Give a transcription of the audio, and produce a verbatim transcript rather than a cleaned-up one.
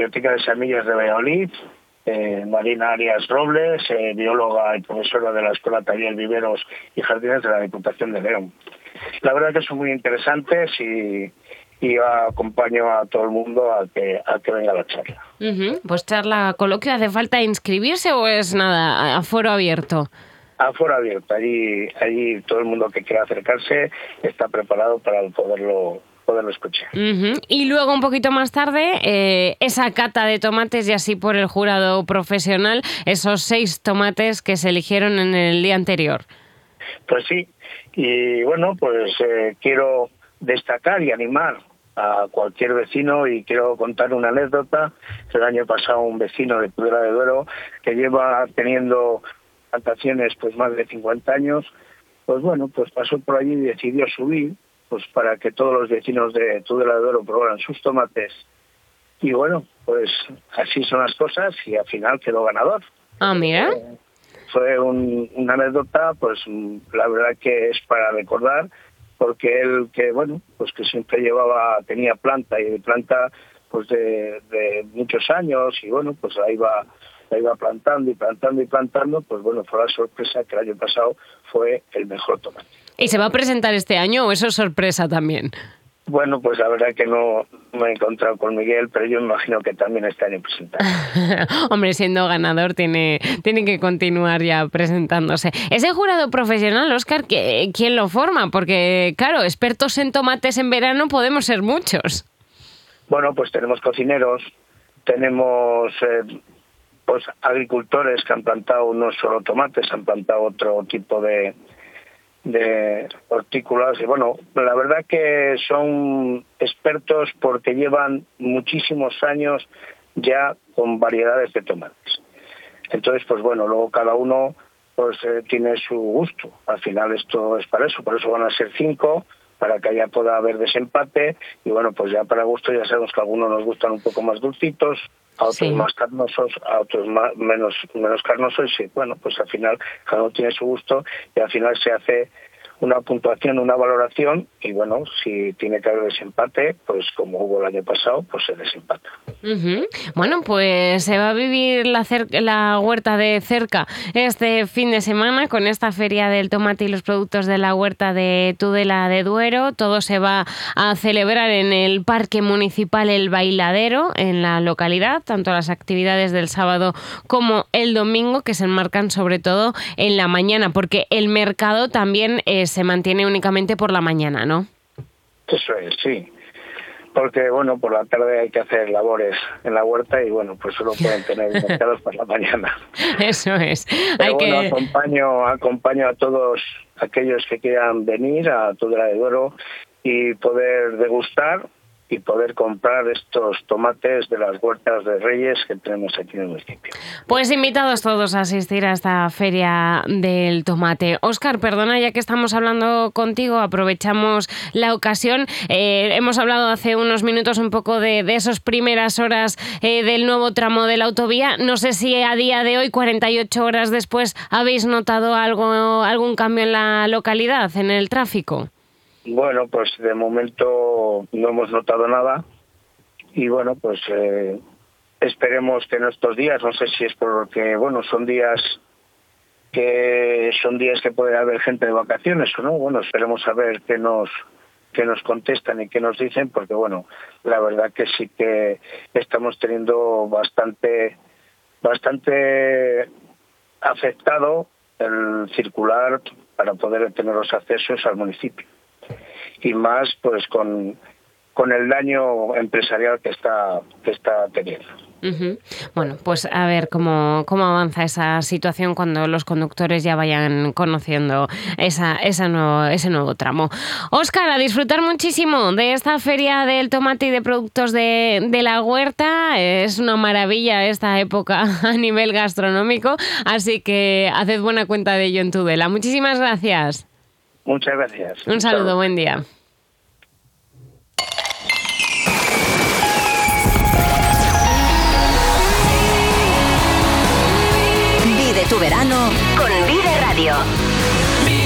Biblioteca de Semillas de Valladolid, eh, Marina Arias Robles, eh, bióloga y profesora de la Escuela Taller Viveros y Jardines de la Diputación de León. La verdad que son muy interesantes y, y acompaño a todo el mundo a que, a que venga a la charla. Uh-huh. Pues charla, coloquio, ¿hace falta inscribirse o es nada, a foro abierto? A foro abierto, allí, allí todo el mundo que quiera acercarse está preparado para poderlo, poderlo escuchar. Uh-huh. Y luego un poquito más tarde, eh, esa cata de tomates y así por el jurado profesional, esos seis tomates que se eligieron en el día anterior. Pues sí, y bueno, pues eh, quiero destacar y animar a cualquier vecino y quiero contar una anécdota. El año pasado un vecino de Tudela de Duero que lleva teniendo plantaciones pues más de cincuenta años, pues bueno, pues pasó por allí y decidió subir pues para que todos los vecinos de Tudela de Duero probaran sus tomates. Y bueno, pues así son las cosas y al final quedó ganador. Ah, mira. Eh, fue un, una anécdota, pues la verdad que es para recordar, porque él que bueno, pues que siempre llevaba, tenía planta y planta pues de, de muchos años y bueno, pues ahí va la iba plantando y plantando y plantando, pues bueno, fue la sorpresa que el año pasado fue el mejor tomate. ¿Y se va a presentar este año o eso es sorpresa también? Bueno, pues la verdad que no me he encontrado con Miguel, pero yo me imagino que también está en presentado. Hombre, siendo ganador tiene, tiene que continuar ya presentándose. Ese jurado profesional, Óscar, ¿quién lo forma? Porque, claro, expertos en tomates en verano podemos ser muchos. Bueno, pues tenemos cocineros, tenemos... Eh, pues agricultores que han plantado no solo tomates, han plantado otro tipo de, de hortícolas. Y bueno, la verdad que son expertos porque llevan muchísimos años ya con variedades de tomates. Entonces, pues bueno, luego cada uno pues eh, tiene su gusto. Al final esto es para eso, por eso van a ser cinco, para que allá pueda haber desempate. Y bueno, pues ya para gusto ya sabemos que a algunos nos gustan un poco más dulcitos, a otros sí. más carnosos, a otros más, menos menos carnosos, y bueno, pues al final cada uno tiene su gusto y al final se hace una puntuación, una valoración y bueno, si tiene que haber desempate, pues como hubo el año pasado, pues se desempata. Uh-huh. Bueno, pues se va a vivir la, cer- la huerta de cerca este fin de semana con esta feria del tomate y los productos de la huerta de Tudela de Duero. Todo se va a celebrar en el Parque Municipal El Bailadero, en la localidad, tanto las actividades del sábado como el domingo, que se enmarcan sobre todo en la mañana, porque el mercado también es se mantiene únicamente por la mañana, ¿no? Eso es, sí. Porque, bueno, por la tarde hay que hacer labores en la huerta y, bueno, pues solo pueden tener mercados por la mañana. Eso es. Pero hay bueno, que... acompaño, acompaño a todos aquellos que quieran venir a Tudela de Duero y poder degustar y poder comprar estos tomates de las huertas de Reyes que tenemos aquí en el municipio. Pues invitados todos a asistir a esta feria del tomate. Óscar, perdona, ya que estamos hablando contigo, aprovechamos la ocasión. Eh, hemos hablado hace unos minutos un poco de, de esas primeras horas eh, del nuevo tramo de la autovía. No sé si a día de hoy, cuarenta y ocho horas después, habéis notado algo, algún cambio en la localidad, en el tráfico. Bueno, pues de momento no hemos notado nada y bueno, pues eh, esperemos que en estos días, no sé si es porque, bueno, son días que son días que puede haber gente de vacaciones o no, bueno, esperemos a ver qué nos qué nos contestan y qué nos dicen, porque bueno, la verdad que sí que estamos teniendo bastante bastante afectado el circular para poder tener los accesos al municipio. Y más pues con, con el daño empresarial que está, que está teniendo. Uh-huh. Bueno, pues a ver cómo, cómo avanza esa situación cuando los conductores ya vayan conociendo esa, esa nuevo, ese nuevo tramo. Óscar, a disfrutar muchísimo de esta feria del tomate y de productos de, de la huerta. Es una maravilla esta época a nivel gastronómico, así que haced buena cuenta de ello en Tudela. Muchísimas gracias. Muchas gracias. Un saludo, Chao. Buen día. Vive tu verano con Vive Radio.